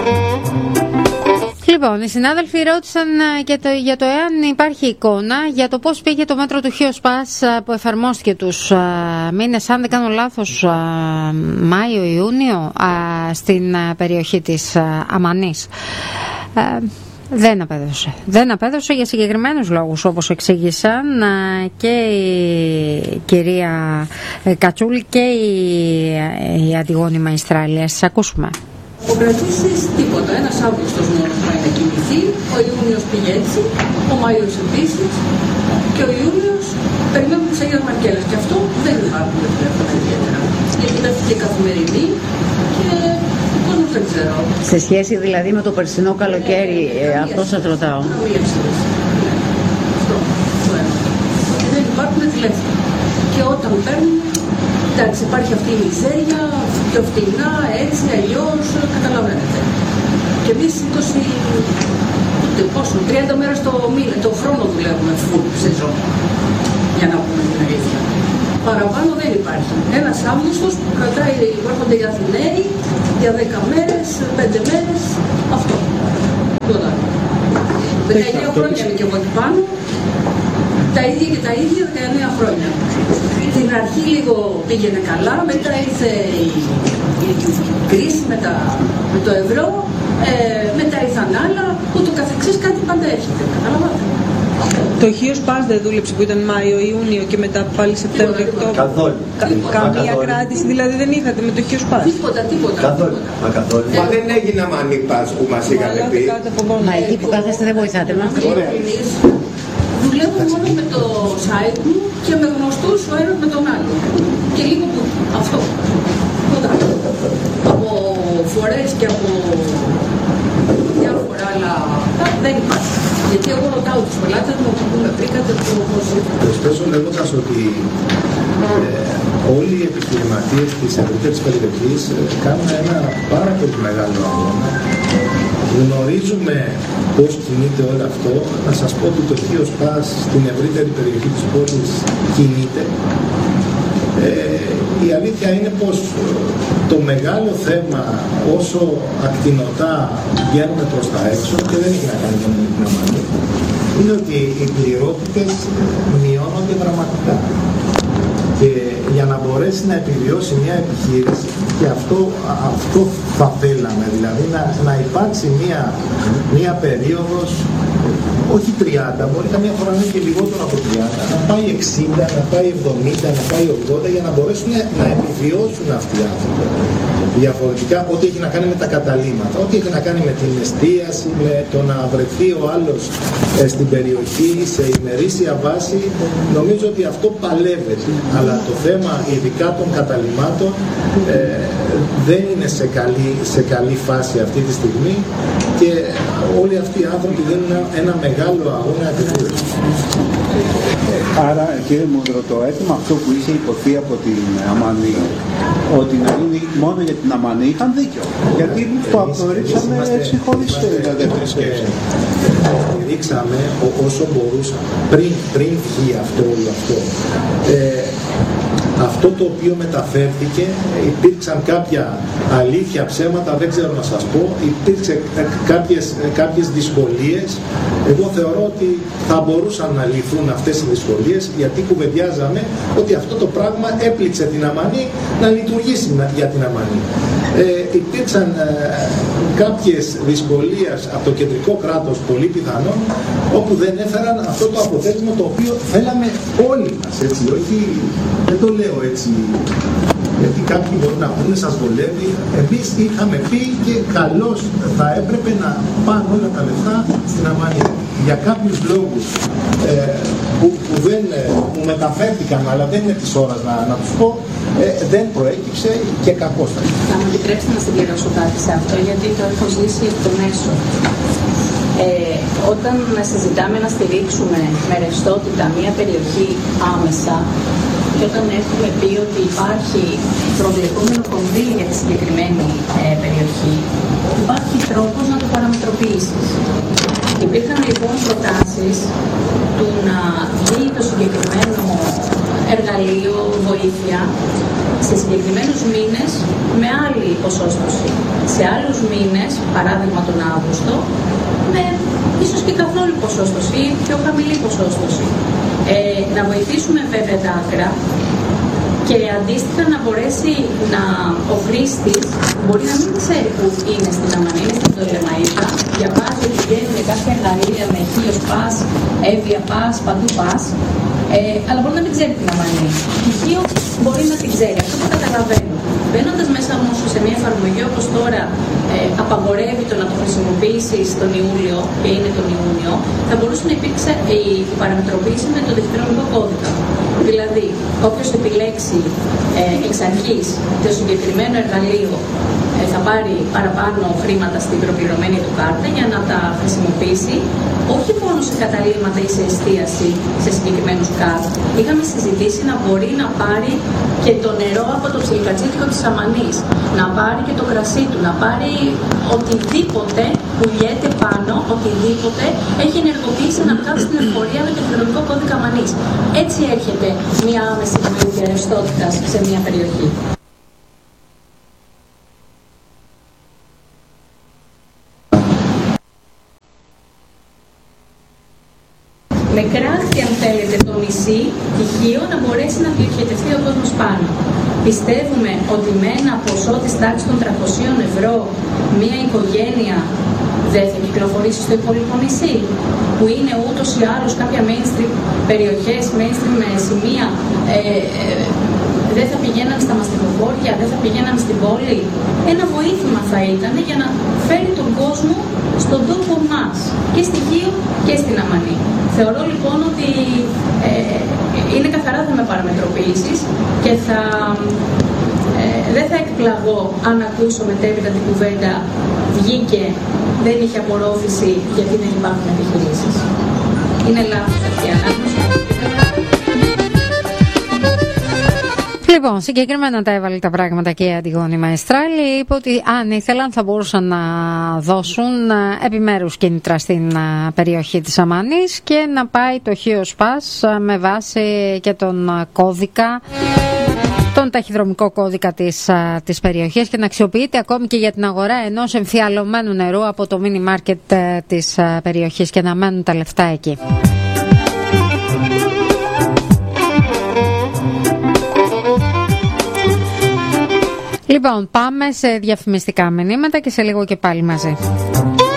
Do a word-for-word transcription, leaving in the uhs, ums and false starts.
Λοιπόν, οι συνάδελφοι ρώτησαν για το, για το εάν υπάρχει εικόνα για το πώς πήγε το μέτρο του Χιοσπάς που εφαρμόστηκε τους α, μήνες, αν δεν κάνω λάθος, Μάιο-Ιούνιο στην α, περιοχή της α, Αμανής. Α, δεν απέδωσε. Δεν απέδωσε για συγκεκριμένους λόγους, όπως εξήγησαν α, και η κυρία Κατσούλη και η, η Αντιγόνη Μαϊστράλη. Σας ακούσουμε. Αποκρατήσεις τίποτα. Ένας Αύγουστος μόνος πάει να κινηθεί, ο Ιούνιος πήγε έτσι, ο Μάιος επίσης και ο Ιούλιος περιμένουμε τις Αγίες Μαρκέλες. Και αυτό δεν υπάρχουν τηλέφωνα ιδιαίτερα. Γιατί πέφτει καθημερινή και ο δεν ξέρω. Σε σχέση δηλαδή με το περσινό καλοκαίρι, ε, αυτό σας ρωτάω. Καμία σχέση. Αυτό το ένα. Ότι δεν υπάρχουν τηλέφωνα. Και όταν παίρνουμε, εντάξει, υπάρχει αυτή η μιζέρια, πιο φτηνά, έτσι, αλλιώς, καταλαβαίνετε. Και εμείς είκοσι, ούτε πόσο, τριάντα μέρες το μήνα, το χρόνο δουλεύουμε full σεζόν, για να πούμε την αλήθεια. Παραπάνω δεν υπάρχει. Ένας Αύγουστος που κρατάει, έρχονται οι Αθηναίοι για δέκα μέρες, πέντε μέρες, αυτό. Τώρα. δεκαεννέα χρόνια είναι και εγώ εκεί πάνω, τα ίδια και τα ίδια δεκαεννέα χρόνια. Στην αρχή λίγο πήγαινε καλά, μετά ήρθε η, η, η κρίση με, τα, με το ευρώ, ε, μετά ήρθαν άλλα, ούτω καθεξής κάτι πάντα έρχεται, καταλαβαίνετε. Το Χιοσπάς δεν δούλεψε που ήταν Μάιο, Ιούνιο και μετά πάλι Σεπτέμβριο, Οκτώβριο. Καθόλου. Κα, καμία καθόλου. Κράτηση δηλαδή δεν είχατε με το Χιοσπάς. Τίποτα, τίποτα. Καθόλου. Μα καθόλου. Μα δεν έγινε μανίπας που μας είχατε πει. Μα εκεί που κάθεστε δεν βοηθάτε μας. Δουλεύω μόνο με το site μου και με γνωστούς ο ένας με τον άλλο. Και λίγο που αυτό. Από φορές και από διάφορα άλλα δεν υπάρχει. Γιατί εγώ ρωτάω τους πελάτες μου που με βρήκατε το πώς ήρθατε. Προσθέσω λέγοντας ότι ε, όλοι οι επιχειρηματίες της ευρύτερης περιοχής ε, κάνουν ένα πάρα πολύ μεγάλο αγώνα. Γνωρίζουμε πώς κινείται όλο αυτό. Να σας πω ότι το Χιοσπάς στην ευρύτερη περιοχή της πόλης κινείται. Ε, η αλήθεια είναι πως το μεγάλο θέμα όσο ακτινοτά βγαίνουμε προς τα έξω και δεν έχει να κάνει με την Αμανή, είναι ότι οι πληρότητες μειώνονται δραματικά. Και για να μπορέσει να επιβιώσει μια επιχείρηση, και αυτό, αυτό θα θέλαμε, δηλαδή να, να υπάρξει μια, μια περίοδος, όχι τριάντα, μπορεί καμιά φορά να είναι και λιγότερο από τριάντα, να πάει εξήντα, να πάει εβδομήντα, να πάει ογδόντα, για να μπορέσουν να επιβιώσουν αυτοί οι άνθρωποι. Διαφορετικά, ό,τι έχει να κάνει με τα καταλύματα, ό,τι έχει να κάνει με την εστίαση, με το να βρεθεί ο άλλος ε, στην περιοχή σε ημερήσια βάση, νομίζω ότι αυτό παλεύεται. Αλλά το θέμα ειδικά των καταλυμάτων ε, δεν είναι σε καλή, σε καλή φάση αυτή τη στιγμή και όλοι αυτοί οι άνθρωποι δίνουν ένα, ένα μεγάλο αγώνα επιβίωσης. Άρα, κύριε Μούδρο, το αίτημα αυτό που είχε υποθεί από την Αμανή, ότι να γίνει μόνο για την Αμανή, είχαν δίκιο. Γιατί το απορρίψαμε έτσι χωρίς δεύτερη σκέψη. Ρίξαμε όσο μπορούσαμε πριν, πριν βγει αυτό όλο αυτό. Ε, αυτό το οποίο μεταφέρθηκε, υπήρξαν κάποια αλήθεια, ψέματα, δεν ξέρω να σας πω, υπήρξε κάποιες, κάποιες δυσκολίες. Εγώ θεωρώ ότι θα μπορούσαν να λυθούν αυτές οι δυσκολίες, γιατί κουβεντιάζαμε ότι αυτό το πράγμα έπληξε την Αμανή να λειτουργήσει για την Αμανή. Ε, υπήρξαν ε, κάποιες δυσκολίες από το κεντρικό κράτος, πολύ πιθανόν, όπου δεν έφεραν αυτό το αποτέλεσμα το οποίο θέλαμε όλοι μας, έτσι, όχι, δεν το λέω έτσι, γιατί κάποιοι μπορούν να πούνε σας βολεύει. Εμείς είχαμε πει και καλώς θα έπρεπε να πάνε όλα τα λεφτά στην Αμανή. Για κάποιους λόγους ε, που, που δεν μου μεταφέρθηκαν, αλλά δεν είναι της ώρας να, να τους πω, ε, δεν προέκυψε και κακώς θα είναι. Θα μου επιτρέψετε να συμπληρώσω κάτι σε αυτό, γιατί το έχω ζήσει εκ των έσω. Ε, όταν συζητάμε να στηρίξουμε με ρευστότητα μια περιοχή άμεσα, και όταν έχουμε πει ότι υπάρχει προβλεπόμενο κονδύλι για τη συγκεκριμένη ε, περιοχή, υπάρχει τρόπος να το παραμετροποιήσεις. Υπήρχαν λοιπόν προτάσεις του να βγει το συγκεκριμένο εργαλείο, βοήθεια, σε συγκεκριμένους μήνες με άλλη ποσόστοση. Σε άλλους μήνες, παράδειγμα τον Αύγουστο, με ίσως και καθόλου ποσόστοση ή πιο χαμηλή ποσόστοση. Ε, να βοηθήσουμε βέβαια τα άκρα και αντίστοιχα να μπορέσει να ο χρήστης μπορεί να μην ξέρει που είναι στην Αμανή, είναι στην Πτολεμαΐδα, διαβάζει ότι βγαίνουν κάποια εργαλεία με Χίος Πας, Εύβοια Πας, παντού Πας, ε, αλλά μπορεί να μην ξέρει την Αμανή. Η Χίο μπορεί να την ξέρει, αυτό το καταλαβαίνω. Μπαίνοντας μέσα όμως σε μια εφαρμογή όπως τώρα ε, απαγορεύει το να το χρησιμοποιήσεις τον Ιούλιο και είναι τον Ιούνιο, θα μπορούσε να υπήρξε η παραμετροποίηση με το δευτερόλεπτο κώδικα. Δηλαδή, όποιος επιλέξει ε, εξ αρχής το συγκεκριμένο εργαλείο ε, θα πάρει παραπάνω χρήματα στην προπληρωμένη του κάρτα για να τα χρησιμοποιήσει όχι μόνο σε καταλήμματα ή σε εστίαση σε συγκεκριμένους κάρτ. Είχαμε συζητήσει να μπορεί να πάρει και το νερό από το ψιλικατσίτικο της Αμανής, να πάρει και το κρασί του, να πάρει οτιδήποτε που λιέται πάνω, οτιδήποτε έχει ενεργοποιήσει να βγάλει στην εφορία με το ηλεκτρονικό κώδικα Αμανής. Έτσι έρχεται μια άμεση βοήθεια ρευστότητας σε μια περιοχή. Με κράτη, αν θέλετε, το νησί, τυχείο να μπορέσει να διοχετευτεί ο κόσμος πάνω. Πιστεύουμε ότι με ένα ποσό της τάξης των τριακοσίων ευρώ μια οικογένεια δεν θα κυκλοφορήσει στο υπόλοιπο νησί, που είναι ούτως ή άλλως κάποια mainstream περιοχές, mainstream σημεία, ε, ε, δεν θα πηγαίναμε στα μαστιχοφόρια, δεν θα πηγαίναμε στην πόλη. Ένα βοήθημα θα ήταν για να φέρει τον κόσμο στον τόπο μας, και στη Χίο και στην Αμανή. Θεωρώ λοιπόν ότι ε, είναι καθαρά θέμα παραμετροποίησης και θα, ε, δεν θα εκπλαγώ αν ακούσω μετέπειτα την κουβέντα βγήκε, δεν είχε απορρόφηση γιατί δεν υπάρχουν επιχειρήσεις. Είναι λάθος αυτή η ανάγνωση. Λοιπόν, συγκεκριμένα τα έβαλε τα πράγματα και η Αντιγόνη Μαεστράλη. Είπε ότι αν ήθελαν θα μπορούσαν να δώσουν επιμέρους κίνητρα στην περιοχή της Αμάνης και να πάει το Χίος Πας με βάση και τον κώδικα, τον ταχυδρομικό κώδικα της, της περιοχής, και να αξιοποιείται ακόμη και για την αγορά ενός εμφιαλωμένου νερού από το μίνι μάρκετ της περιοχής και να μένουν τα λεφτά εκεί. Λοιπόν, πάμε σε διαφημιστικά μηνύματα και σε λίγο και πάλι μαζί.